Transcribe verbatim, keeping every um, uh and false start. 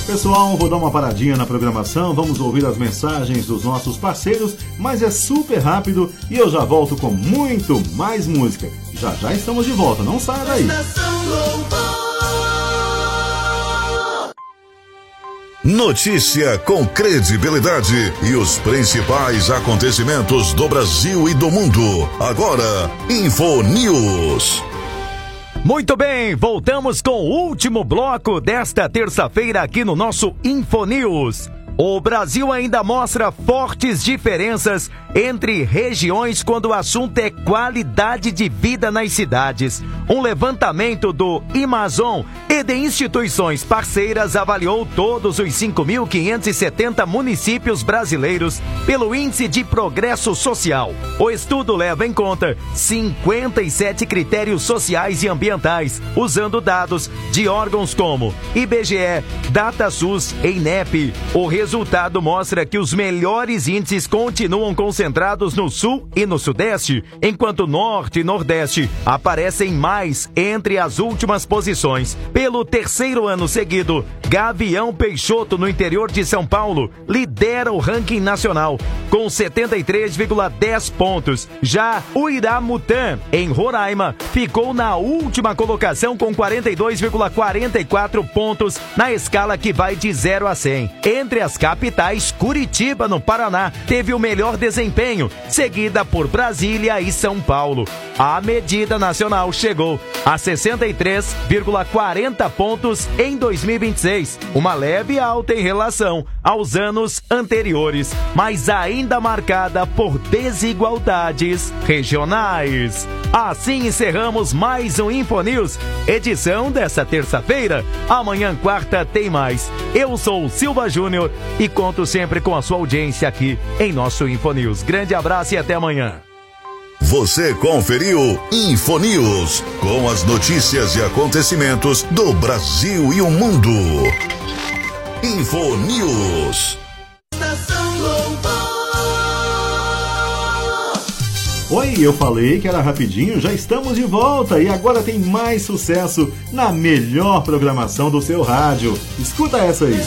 Pessoal, vou dar uma paradinha na programação, vamos ouvir as mensagens dos nossos parceiros, mas é super rápido e eu já volto com muito mais música. Já já estamos de volta, não saia daí. Notícia com credibilidade e os principais acontecimentos do Brasil e do mundo. Agora, Infonews. Muito bem, voltamos com o último bloco desta terça-feira aqui no nosso Infonews. O Brasil ainda mostra fortes diferenças entre regiões quando o assunto é qualidade de vida nas cidades. Um levantamento do Amazon e de instituições parceiras avaliou todos os cinco mil quinhentos e setenta municípios brasileiros pelo Índice de Progresso Social. O estudo leva em conta cinquenta e sete critérios sociais e ambientais, usando dados de órgãos como I B G E, DataSUS e INEP. O resultado mostra que os melhores índices continuam concentrados no Sul e no Sudeste, enquanto Norte e Nordeste aparecem mais entre as últimas posições. Pelo terceiro ano seguido, Gavião Peixoto, no interior de São Paulo, lidera o ranking nacional, com setenta e três vírgula dez pontos. Já Uiramutã, em Roraima, ficou na última colocação com quarenta e dois vírgula quarenta e quatro pontos na escala que vai de zero a cem. Entre as capitais, Curitiba, no Paraná, teve o melhor desempenho, seguida por Brasília e São Paulo. A medida nacional chegou a sessenta e três vírgula quarenta pontos em dois mil e vinte e seis, uma leve alta em relação aos anos anteriores, mas ainda marcada por desigualdades regionais. Assim encerramos mais um Infonews, edição dessa terça-feira. Amanhã, quarta, tem mais. Eu sou o Silva Júnior e conto sempre com a sua audiência aqui em nosso Infonews. Grande abraço e até amanhã. Você conferiu Infonews, com as notícias e acontecimentos do Brasil e o mundo. Infonews. Oi, eu falei que era rapidinho, já estamos de volta e agora tem mais sucesso na melhor programação do seu rádio. Escuta essa aí.